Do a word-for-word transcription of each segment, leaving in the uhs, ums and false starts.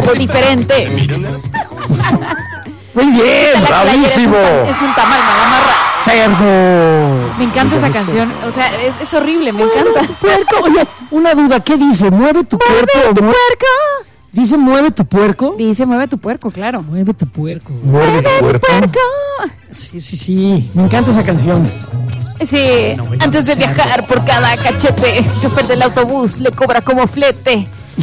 algo diferente. Muy bien, bravísimo. Es un, es un tamal, malamarra. Cerdo. Me encanta esa canción. O sea, es, es horrible, me encanta. Tu puerco. Oye, una duda, ¿qué dice? ¿Mueve tu ¡Mueve puerco? tu Mue- puerco! ¿Dice mueve tu puerco? Dice, mueve tu puerco, claro. Mueve tu puerco. Muerde tu puerco. ¡Puerco! Sí, sí, sí. Me encanta esa canción. Sí, No, bueno, antes de cerdo. viajar por cada cachete, el chofer del autobús le cobra como flete.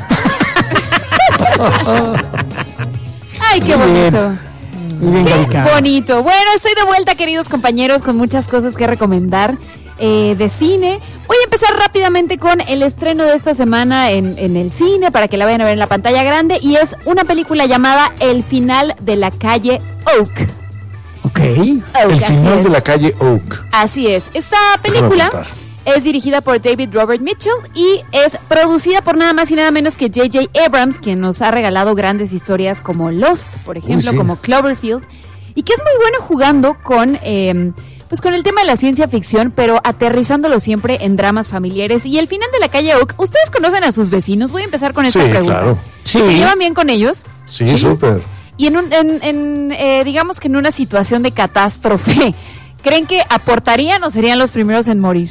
Ay, qué Muy bien. bonito. Muy bien, Qué Gabica. bonito. Bueno, estoy de vuelta, queridos compañeros, con muchas cosas que recomendar eh, de cine. Voy a empezar rápidamente con el estreno de esta semana en, en el cine, para que la vayan a ver en la pantalla grande, y es una película llamada El final de la calle Oak. Ok. Oak, El así final es. de la calle Oak. Así es. Esta película apuntar. es dirigida por David Robert Mitchell y es producida por nada más y nada menos que J J Abrams, quien nos ha regalado grandes historias como Lost, por ejemplo, Uy, sí. como Cloverfield, y que es muy bueno jugando con, eh, pues con el tema de la ciencia ficción, pero aterrizándolo siempre en dramas familiares. Y El final de la calle Oak, ¿ustedes conocen a sus vecinos? Voy a empezar con esta Sí, pregunta. claro. Sí. ¿Se llevan bien con ellos? Sí, súper. Y en, un, en, en eh, digamos que en una situación de catástrofe, ¿creen que aportarían o serían los primeros en morir?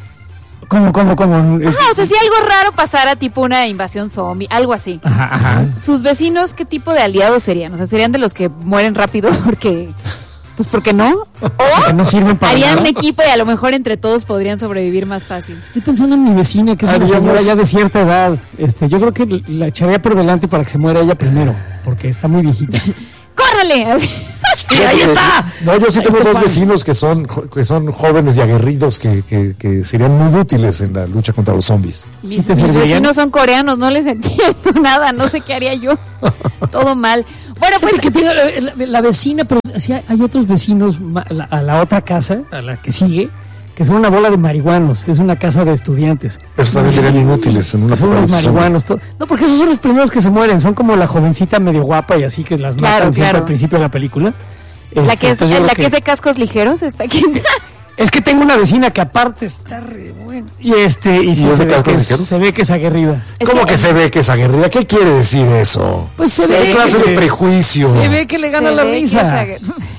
¿Cómo, cómo, cómo? Ajá, o sea, si algo raro pasara, tipo una invasión zombie, algo así. Ajá, ajá. ¿Sus vecinos qué tipo de aliados serían? O sea, ¿serían de los que mueren rápido porque, pues porque no? Que ¿O no sirven para harían nada. equipo y a lo mejor entre todos podrían sobrevivir más fácil? Estoy pensando en mi vecina, que es una Haríamos- señora ya de cierta edad. Este, yo creo que la echaría por delante para que se muera ella primero, porque está muy viejita. ¡Córrele! Así. Sí, ahí está. No, yo sí Ahí tengo está dos Juan. vecinos que son jo- que son jóvenes y aguerridos que, que, que serían muy útiles en la lucha contra los zombies. ¿Sí Mis, te mis servirían? vecinos son coreanos, no les entiendo nada, no sé qué haría yo. Todo mal. Bueno, pues Pues que tenga la, la- la vecina, pero sí hay, hay otros vecinos ma- la- a la otra casa, a la que sigue, que son una bola de marihuanos. Es una casa de estudiantes. Eso también serían inútiles en una Son unos apocalipsis zombie. marihuanos. todo. No, porque esos son los primeros que se mueren. Son como la jovencita medio guapa y así que las Claro, matan siempre claro. al principio de la película. la Este, que es, entonces yo la creo que es de cascos ligeros está aquí. Es que tengo una vecina que aparte está re buena. Y este, y sí, ¿Y es se, de ve cascos que es, ligeros? se ve que es aguerrida. Es ¿Cómo que- que se ve que es aguerrida? ¿Qué quiere decir eso? Pues se ¿Qué ve clase que- de prejuicio? Se ve que le gana Se la ve que risa. es aguer-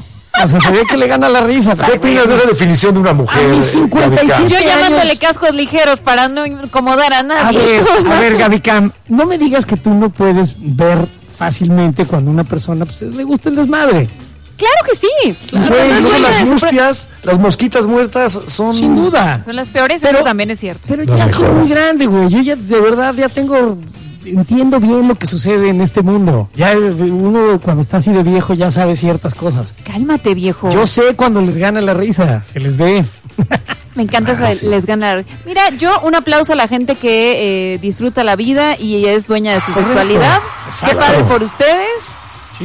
O sea, se ve que le gana la risa. ¿Qué opinas de esa definición de una mujer? A mis cincuenta y Gaby Cam? siete Yo llamándole años. cascos ligeros para no incomodar a A nadie. ver, a ver, Gaby Cam, no me digas que tú no puedes ver fácilmente cuando una persona pues es- le gusta el desmadre. Claro que sí. Güey, Pero no es luego dueña las de su pro- mustias, las mosquitas muertas son... Sin duda. Son las peores, Pero- eso también es cierto. Pero No ya me estoy jodas. muy grande, güey. Yo ya de verdad ya tengo, entiendo bien lo que sucede en este mundo. Ya eh, uno cuando está así de viejo ya sabe ciertas cosas. Cálmate, viejo. Yo sé cuando les gana la risa, se les ve. Me encanta Ah, esa- sí. les ganar. Mira, yo un aplauso a la gente que eh, disfruta la vida y es dueña de su sexualidad. Qué Exacto. padre por ustedes.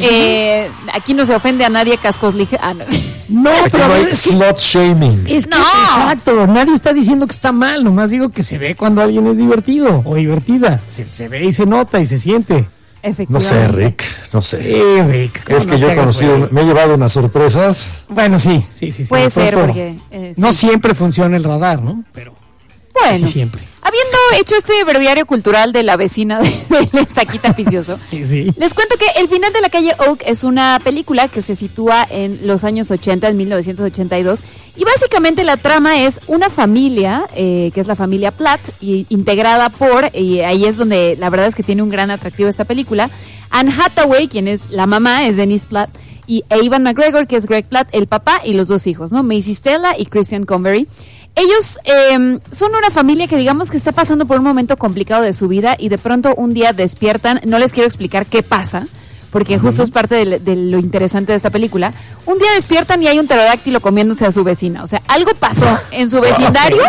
Eh, aquí no se ofende a nadie, cascos ligeros. Ah, no. No, Aquí pero a no hay ver, es que, slut shaming. es que- No. exacto, nadie está diciendo que está mal, nomás digo que se ve cuando alguien es divertido o divertida. Se, se ve y se nota y se siente. No Efectivamente. sé, Rick, no sé. Sí, Rick. ¿cómo Es que no yo te he hagas, conocido, güey? me he llevado unas sorpresas. Bueno, sí, sí, sí. sí, Puede de ser, pronto porque. eh, no sí. siempre funciona el radar, ¿no? Pero Bueno, casi siempre. habiendo hecho este breviario cultural de la vecina de, de Estaquita Picioso, Sí, sí. les cuento que El final de la calle Oak es una película que se sitúa en los años ochenta, en mil novecientos ochenta y dos, y básicamente la trama es una familia, eh, que es la familia Platt, y integrada por, y ahí es donde la verdad es que tiene un gran atractivo esta película, Anne Hathaway, quien es la mamá, es Denise Platt, y Evan McGregor, que es Greg Platt, el papá, y los dos hijos, ¿no? Macy Stella y Christian Convery. Ellos eh, son una familia que digamos que está pasando por un momento complicado de su vida y de pronto un día despiertan, no les quiero explicar qué pasa, porque justo es parte de, de lo interesante de esta película. Un día despiertan y hay un pterodáctilo comiéndose a su vecina, o sea, algo pasó en su vecindario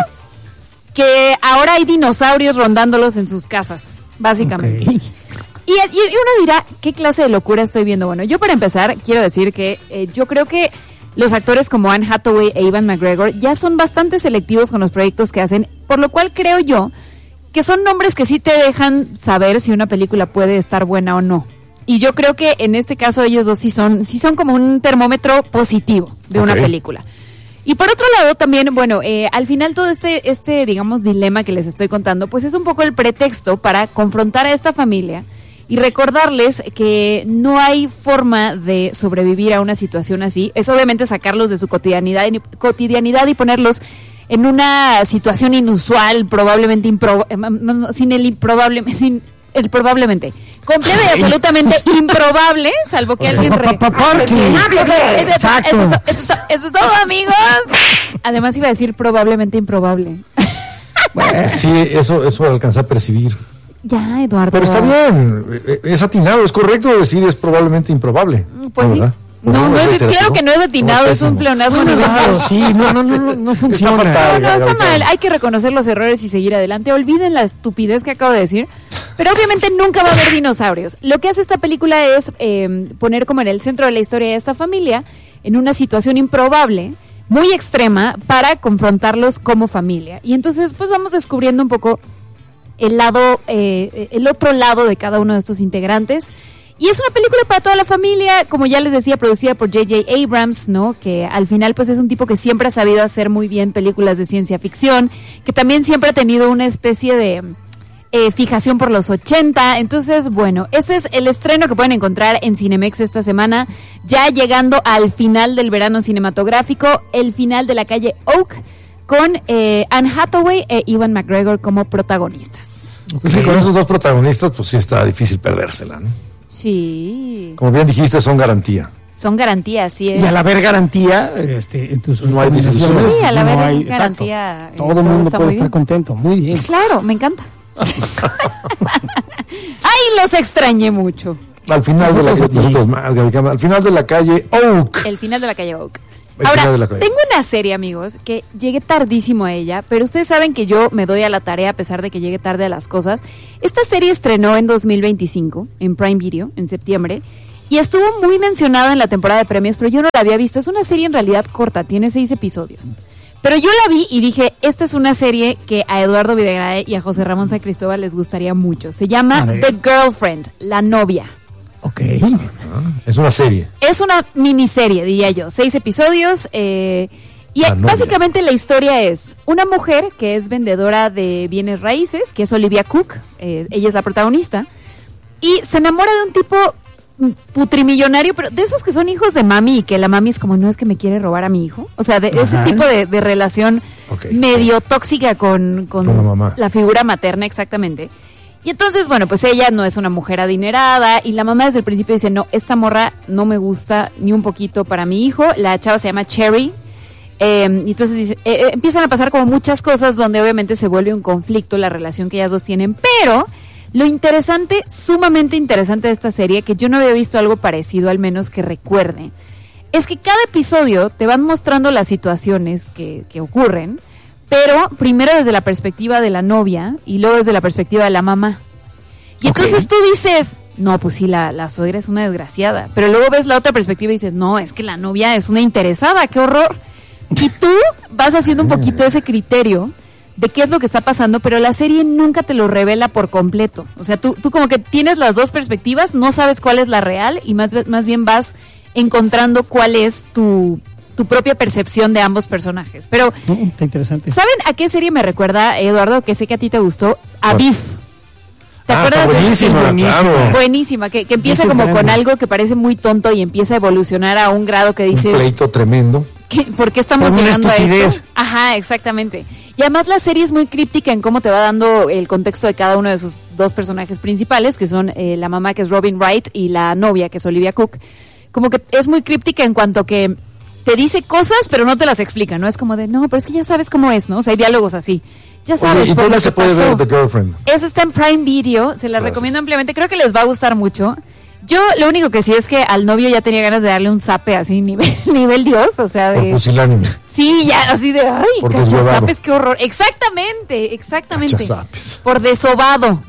que ahora hay dinosaurios rondándolos en sus casas, básicamente. Ok. Y, y- y uno dirá, ¿qué clase de locura estoy viendo? Bueno, yo para empezar quiero decir que eh, yo creo que los actores como Anne Hathaway e Evan McGregor ya son bastante selectivos con los proyectos que hacen, por lo cual creo yo que son nombres que sí te dejan saber si una película puede estar buena o no. Y yo creo que en este caso ellos dos sí son, sí son como un termómetro positivo de una Ok. película. Y por otro lado también, bueno, eh, al final todo este, este, digamos, dilema que les estoy contando, pues es un poco el pretexto para confrontar a esta familia y recordarles que no hay forma de sobrevivir a una situación así. Es obviamente sacarlos de su cotidianidad, cotidianidad y ponerlos en una situación inusual, probablemente impro, no, no, sin el improbable, sin el probablemente, completa y absolutamente improbable, salvo que alguien re... Exacto. Eso, eso, eso, eso es todo, amigos. Además iba a decir probablemente improbable. Bueno, sí, eso, eso alcanza a percibir. Ya, Eduardo. Pero está bien, es atinado, es correcto decir es probablemente improbable. Pues ¿no, sí. ¿verdad? No, no es, claro que no es atinado, es un pleonasmo. Claro, sí, no, no, no, no funciona. No, no, está mal, hay que reconocer los errores y seguir adelante. Olviden la estupidez que acabo de decir. Pero obviamente nunca va a haber dinosaurios. Lo que hace esta película es eh, poner como en el centro de la historia de esta familia, en una situación improbable, muy extrema, para confrontarlos como familia. Y entonces pues vamos descubriendo un poco el lado, eh, el otro lado de cada uno de estos integrantes. Y es una película para toda la familia, como ya les decía, producida por J J Abrams, ¿no? Que al final pues es un tipo que siempre ha sabido hacer muy bien películas de ciencia ficción, que también siempre ha tenido una especie de eh, fijación por los ochenta. Entonces, bueno, ese es el estreno que pueden encontrar en Cinemex esta semana, ya llegando al final del verano cinematográfico, el final de La Calle Oak, con eh, Anne Hathaway e Ewan McGregor como protagonistas. Pues sí, con esos dos protagonistas, pues sí está difícil perdérsela, ¿no? Sí. Como bien dijiste, son garantía. Son garantías, sí es. Y al haber garantía, este, en tus no hay decisiones. Sí, al haber no hay, garantía. Exacto. Todo el mundo puede estar bien contento. Muy bien. Claro, me encanta. Ay, los extrañé mucho. Al final de la calle, nosotros más, Gaby Cama, al final de La Calle Oak. El final de La Calle Oak. El Ahora, final de La Calle. tengo una serie, amigos, que llegué tardísimo a ella, pero ustedes saben que yo me doy a la tarea a pesar de que llegue tarde a las cosas. Esta serie estrenó en dos mil veinticinco, en Prime Video, en septiembre, y estuvo muy mencionada en la temporada de premios, pero yo no la había visto. Es una serie en realidad corta, tiene seis episodios. Pero yo la vi y dije, esta es una serie que a Eduardo Videgaray y a José Ramón San Cristóbal les gustaría mucho. Se llama The Girlfriend, La Novia. Ok. Es una serie. Es una miniserie, diría yo. Seis episodios. Eh, y La básicamente la historia es una mujer que es vendedora de bienes raíces, que es Olivia Cook. Eh, ella es la protagonista. Y se enamora de un tipo putrimillonario, pero de esos que son hijos de mami y que la mami es como, no, es que me quiere robar a mi hijo. O sea, de Ajá. ese tipo de, de relación okay. medio tóxica con, con, con la, mamá. La figura materna, exactamente. Y entonces, bueno, pues ella no es una mujer adinerada y la mamá desde el principio dice, no, esta morra no me gusta ni un poquito para mi hijo. La chava se llama Cherry. Eh, y entonces dice, eh, empiezan a pasar como muchas cosas donde obviamente se vuelve un conflicto la relación que ellas dos tienen, pero lo interesante, sumamente interesante de esta serie, que yo no había visto algo parecido, al menos que recuerde, es que cada episodio te van mostrando las situaciones que, que ocurren, pero primero desde la perspectiva de la novia y luego desde la perspectiva de la mamá. Y okay. entonces tú dices, no, pues sí, la, la suegra es una desgraciada, pero luego ves la otra perspectiva y dices, no, es que la novia es una interesada, qué horror. Y tú vas haciendo un poquito ese criterio de qué es lo que está pasando, pero la serie nunca te lo revela por completo. O sea, tú, tú como que tienes las dos perspectivas, no sabes cuál es la real y más, más bien vas encontrando cuál es tu, tu propia percepción de ambos personajes. Pero, uh, está interesante. ¿Saben a qué serie me recuerda, Eduardo? Que sé que a ti te gustó. A Beef. ¿Te ah, acuerdas buenísima, de esa? Claro. Buenísima, que, que empieza como grande. Con algo que parece muy tonto y empieza a evolucionar a un grado que dices... Un pleito tremendo. ¿Qué, ¿Por qué estamos llegando a esto? Ajá, exactamente. Y además la serie es muy críptica en cómo te va dando el contexto de cada uno de sus dos personajes principales, que son eh, la mamá, que es Robin Wright, y la novia, que es Olivia Cook. Como que es muy críptica en cuanto que te dice cosas, pero no te las explica, ¿no? Es como de, no, pero es que ya sabes cómo es, ¿no? O sea, hay diálogos así. Ya sabes. Oye, ¿y dónde se puede ver The Girlfriend? Esa está en Prime Video, se la Gracias. recomiendo ampliamente. Creo que les va a gustar mucho. Yo lo único que sí es que al novio ya tenía ganas de darle un zape así, nivel, nivel Dios, o sea, de... Por pusilánime. Sí, ya, así de, ay, por cachazapes, qué horror. Exactamente, exactamente. Cachazapes. Por desobado.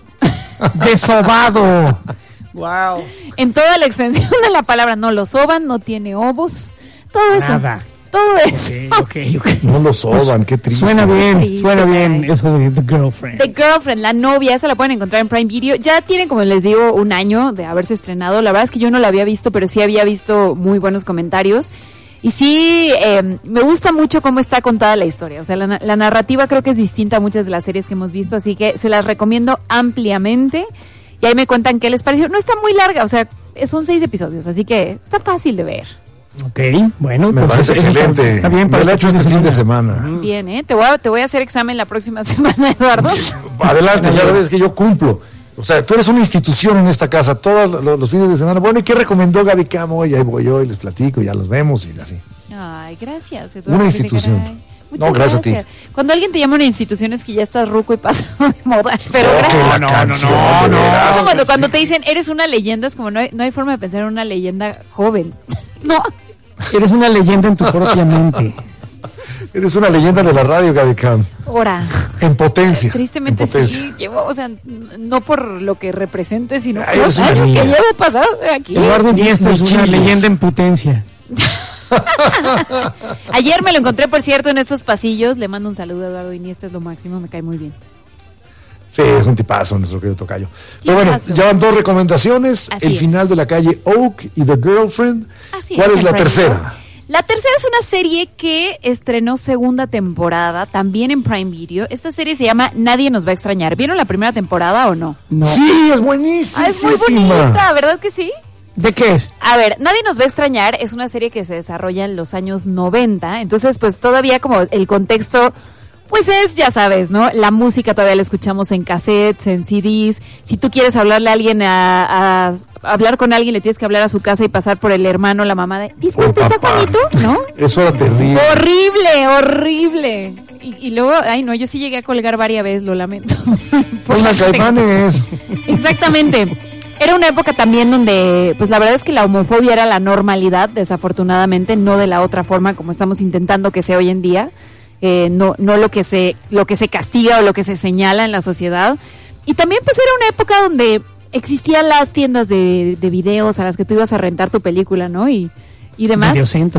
Desobado. Wow. En toda la extensión de la palabra, no lo soban, no tiene ovos, todo eso. Nada. Todo eso. Okay, okay, okay. No lo soban, pues, qué triste. Suena bien, triste, suena bien caray. eso de The Girlfriend. The Girlfriend, la novia, esa la pueden encontrar en Prime Video. Ya tienen, como les digo, un año de haberse estrenado. La verdad es que yo no la había visto, pero sí había visto muy buenos comentarios. Y sí, eh, me gusta mucho cómo está contada la historia. O sea, la, la narrativa creo que es distinta a muchas de las series que hemos visto, así que se las recomiendo ampliamente. y ahí me cuentan qué les pareció. No está muy larga, o sea, son seis episodios, así que está fácil de ver. Ok, bueno. Me pues parece eso está- excelente. Está bien Me para lo he el hecho este fin de semana. Bien, ¿eh? Te voy a, te voy a hacer examen la próxima semana, Eduardo. Adelante, ya ves que yo cumplo. O sea, tú eres una institución en esta casa todos los, los fines de semana. Bueno, ¿y qué recomendó Gaby Camo? Y ahí voy yo y les platico, ya los vemos y así. Ay, gracias, Eduardo. Una institución. Caray. Muchas No, gracias a ti. Cuando alguien te llama a una institución es que ya estás ruco y pasado de moda. Pero Oh, gracias. que la no, canción, no, de no, veras. Es como cuando, cuando te dicen, eres una leyenda, es como no hay, no hay forma de pensar en una leyenda joven. No. Eres una leyenda en tu propia mente. Eres una leyenda de la radio, Gaby Camo. Ahora. En potencia. Tristemente en potencia. sí, llevo, o sea, n- no por lo que represente, sino Ay, por los es una años que niña. llevo pasado aquí. Eduardo Iniesta es una chilles. leyenda en potencia. Ayer me lo encontré, por cierto, en estos pasillos. Le mando un saludo a Eduardo Iniesta, es lo máximo, me cae muy bien. Sí, es un tipazo nuestro querido tocayo. Pero bueno, Tipazo. ya van dos recomendaciones. Así el es. final de la calle Oak y The Girlfriend. Así ¿Cuál es, en la Prime tercera? Video. La tercera es una serie que estrenó segunda temporada, también en Prime Video. Esta serie se llama Nadie nos va a extrañar. ¿Vieron la primera temporada o no? No. Sí, es buenísima. Ah, es muy bonita, ¿verdad que sí? ¿De qué es? A ver, Nadie nos va a extrañar es una serie que se desarrolla en los años noventa, entonces pues todavía como el contexto, pues es, ya sabes, ¿no? La música todavía la escuchamos en cassettes, en C Ds. Si tú quieres hablarle a alguien, a, a hablar con alguien, le tienes que hablar a su casa y pasar por el hermano, la mamá de, disculpe, O el ¿está papá. Juanito? ¿No? Eso era terrible. Horrible, horrible. Y, y luego, ay no, yo sí llegué a colgar varias veces, lo lamento. Por Una la gente- Caifanes. Exactamente. Era una época también donde, pues la verdad es que la homofobia era la normalidad, desafortunadamente, no de la otra forma como estamos intentando que sea hoy en día, eh, no, no lo que se, lo que se castiga o lo que se señala en la sociedad. Y también pues era una época donde existían las tiendas de, de videos a las que tú ibas a rentar tu película, ¿no? Y, y demás. Videocentro.